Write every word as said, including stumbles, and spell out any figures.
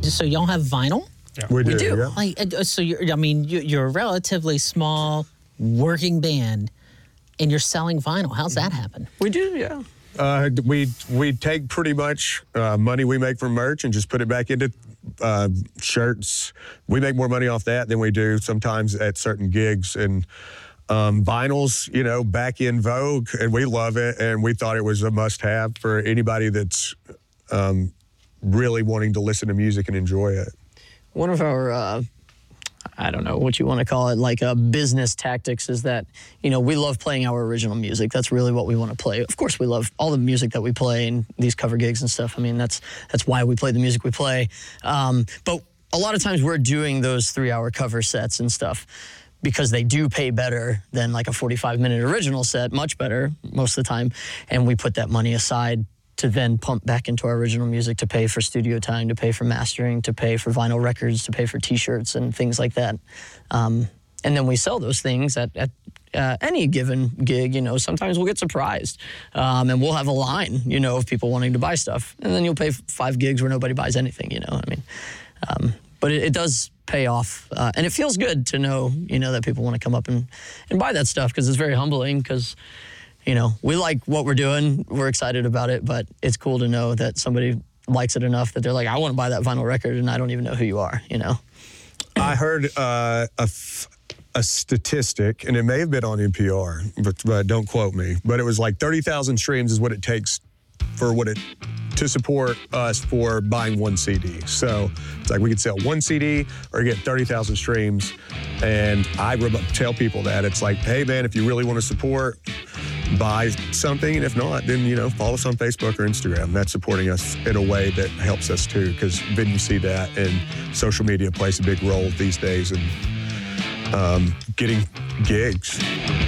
so y'all have vinyl? Yeah. We do. We do. Yeah. Like, uh, so you're, I mean, you- you're a relatively small working band, and you're selling vinyl. How's that happen? We do, yeah. Uh, we we take pretty much uh, money we make from merch and just put it back into uh, shirts. We make more money off that than we do sometimes at certain gigs. And um, vinyls, you know, back in vogue, and we love it. And we thought it was a must-have for anybody that's um, really wanting to listen to music and enjoy it. One of our, uh, I don't know what you want to call it, like uh, business tactics is that, you know, we love playing our original music. That's really what we want to play. Of course, we love all the music that we play and these cover gigs and stuff. I mean, that's that's why we play the music we play. Um, but a lot of times we're doing those three-hour cover sets and stuff because they do pay better than like a forty-five minute original set, much better most of the time. And we put that money aside to then pump back into our original music to pay for studio time, to pay for mastering, to pay for vinyl records, to pay for T-shirts and things like that. Um, and then we sell those things at, at uh, any given gig. You know, sometimes we'll get surprised, um, and we'll have a line, you know, of people wanting to buy stuff, and then you'll pay f- five gigs where nobody buys anything. You know, I mean, um, but it, it does pay off, uh, and it feels good to know, you know, that people want to come up and and buy that stuff because it's very humbling because. You know, we like what we're doing. We're excited about it, but it's cool to know that somebody likes it enough that they're like, I want to buy that vinyl record, and I don't even know who you are, you know? I heard uh, a, f- a statistic, and it may have been on N P R, but, but don't quote me, but it was like thirty thousand streams is what it takes for what it to support us for buying one C D. So it's like we could sell one C D or get thirty thousand streams. And I re- tell people that it's like, hey man, if you really want to support, buy something, and if not, then, you know, follow us on Facebook or Instagram. That's supporting us in a way that helps us too, because then you see that, and social media plays a big role these days in um, getting gigs.